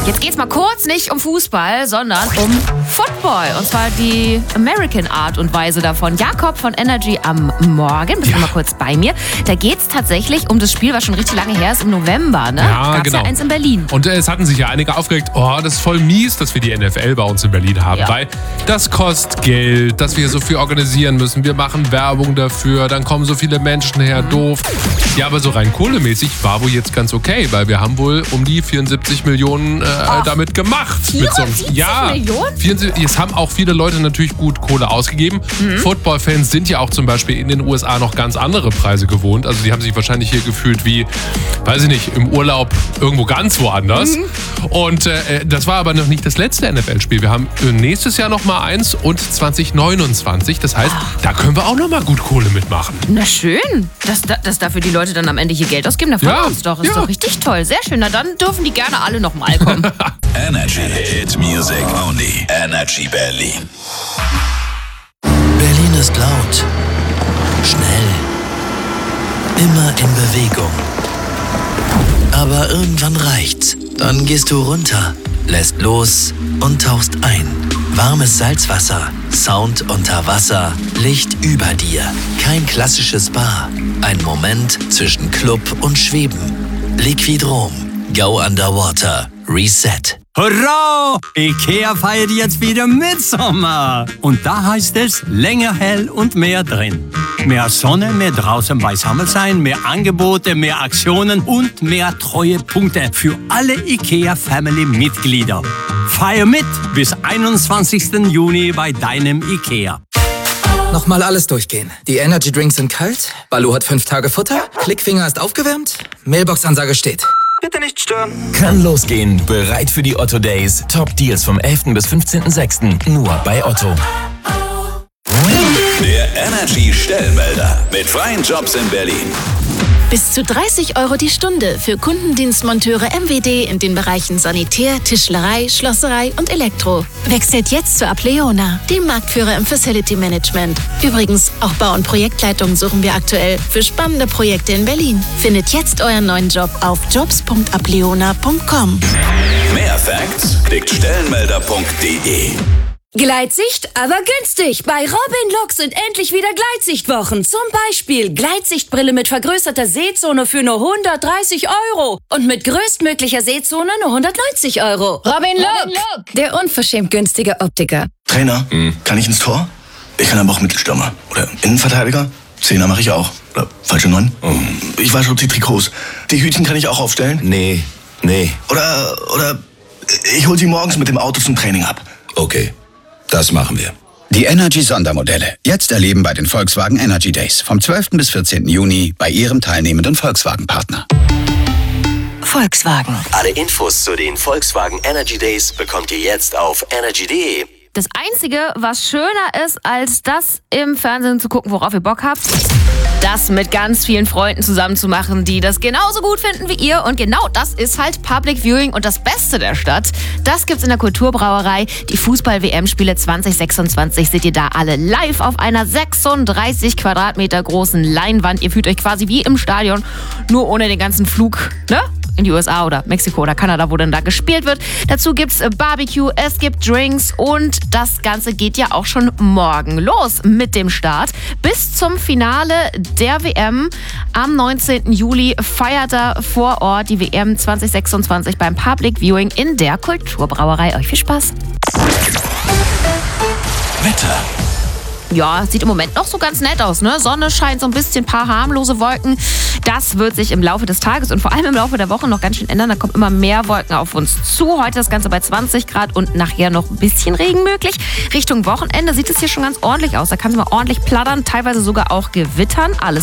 Jetzt geht's mal kurz nicht um Fußball, sondern um Football. Und zwar die American Art und Weise davon. Jakob von Energy am Morgen, bist du mal kurz bei mir. Da geht's tatsächlich um das Spiel, was schon richtig lange her ist, im November, ne? Ja, Gab's genau. ja eins in Berlin. Und es hatten sich ja einige aufgeregt, das ist voll mies, dass wir die NFL bei uns in Berlin haben, weil das kostet Geld, dass wir so viel organisieren müssen. Wir machen Werbung dafür, dann kommen so viele Menschen her, doof. Ja, aber so rein kohlemäßig war wohl jetzt ganz okay, weil wir haben wohl um die 74 Millionen damit gemacht. 74 Millionen? 74, jetzt haben auch viele Leute natürlich gut Kohle ausgegeben. Football-Fans sind ja auch zum Beispiel in den USA noch ganz andere Preise gewohnt. Also die haben sich wahrscheinlich hier gefühlt wie, weiß ich nicht, im Urlaub irgendwo ganz woanders. Und das war aber noch nicht das letzte NFL-Spiel. Wir haben nächstes Jahr noch mal eins und 2029. Das heißt, da können wir auch noch mal gut Kohle mitmachen. Na schön, dass dafür die Leute dann am Ende hier Geld ausgeben. Da freuen wir uns doch. Ist doch richtig toll. Sehr schön. Na dann dürfen die gerne alle noch mal kommen. Energy Hit Music Only. Energy Berlin. Berlin ist laut, schnell, immer in Bewegung. Aber irgendwann reicht's. Dann gehst du runter, lässt los und tauchst ein. Warmes Salzwasser, Sound unter Wasser, Licht über dir. Kein klassisches Bar. Ein Moment zwischen Club und Schweben. Liquidrom. Go Underwater. Reset. Hurra! IKEA feiert jetzt wieder Mitsommer. Und da heißt es länger hell und mehr drin. Mehr Sonne, mehr draußen beisammen sein, mehr Angebote, mehr Aktionen und mehr Treuepunkte für alle IKEA-Family-Mitglieder. Feier mit bis 21. Juni bei deinem IKEA. Nochmal alles durchgehen. Die Energy Drinks sind kalt, Baloo hat 5 Tage Futter, Klickfinger ist aufgewärmt, Mailbox-Ansage steht. Bitte nicht stören. Kann losgehen. Bereit für die Otto Days. Top Deals vom 11. bis 15.06. Nur bei Otto. Der Energy Stellmelder mit freien Jobs in Berlin. Bis zu 30 € die Stunde für Kundendienstmonteure MWD in den Bereichen Sanitär, Tischlerei, Schlosserei und Elektro. Wechselt jetzt zu Apleona, dem Marktführer im Facility Management. Übrigens, auch Bau- und Projektleitung suchen wir aktuell für spannende Projekte in Berlin. Findet jetzt euren neuen Job auf jobs.apleona.com. Mehr Facts klickt stellmelder.de. Gleitsicht, aber günstig. Bei Robin Look sind endlich wieder Gleitsichtwochen. Zum Beispiel Gleitsichtbrille mit vergrößerter Sehzone für nur 130 € und mit größtmöglicher Sehzone nur 190 €. Robin Look, der unverschämt günstige Optiker. Trainer, kann ich ins Tor? Ich kann aber auch Mittelstürmer. Oder Innenverteidiger? Zehner mache ich auch. Oder falsche 9? Ich wasche die Trikots. Die Hütchen kann ich auch aufstellen? Nee. Oder ich hole sie morgens mit dem Auto zum Training ab. Okay. Das machen wir. Die Energy-Sondermodelle. Jetzt erleben bei den Volkswagen Energy Days. Vom 12. bis 14. Juni bei Ihrem teilnehmenden Volkswagen-Partner. Volkswagen. Alle Infos zu den Volkswagen Energy Days bekommt ihr jetzt auf energy.de. Das Einzige, was schöner ist, als das im Fernsehen zu gucken, worauf ihr Bock habt, das mit ganz vielen Freunden zusammen zu machen, die das genauso gut finden wie ihr. Und genau das ist halt Public Viewing und das Beste der Stadt. Das gibt's in der Kulturbrauerei. Die Fußball-WM-Spiele 2026 seht ihr da alle live auf einer 36 Quadratmeter großen Leinwand. Ihr fühlt euch quasi wie im Stadion, nur ohne den ganzen Flug, ne? In die USA oder Mexiko oder Kanada, wo dann da gespielt wird. Dazu gibt's Barbecue, es gibt Drinks und das Ganze geht ja auch schon morgen los mit dem Start. Bis zum Finale der WM am 19. Juli feiert er vor Ort die WM 2026 beim Public Viewing in der Kulturbrauerei. Euch viel Spaß. Wetter. Ja, sieht im Moment noch so ganz nett aus, ne? Sonne scheint, so ein bisschen, paar harmlose Wolken. Das wird sich im Laufe des Tages und vor allem im Laufe der Woche noch ganz schön ändern. Da kommen immer mehr Wolken auf uns zu. Heute das Ganze bei 20 Grad und nachher noch ein bisschen Regen möglich. Richtung Wochenende sieht es hier schon ganz ordentlich aus. Da kann es mal ordentlich plattern, teilweise sogar auch gewittern. Alles